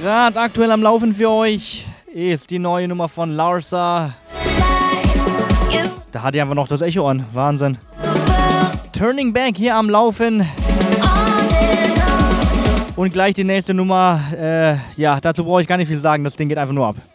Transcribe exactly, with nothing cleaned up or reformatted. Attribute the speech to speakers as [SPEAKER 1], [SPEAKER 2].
[SPEAKER 1] gerade aktuell am Laufen für euch ist die neue Nummer von Larsa. Da hat die einfach noch das Echo an. Wahnsinn. Turning Back hier am Laufen. Und gleich die nächste Nummer. Äh, ja, dazu brauche ich gar nicht viel sagen. Das Ding geht einfach nur ab.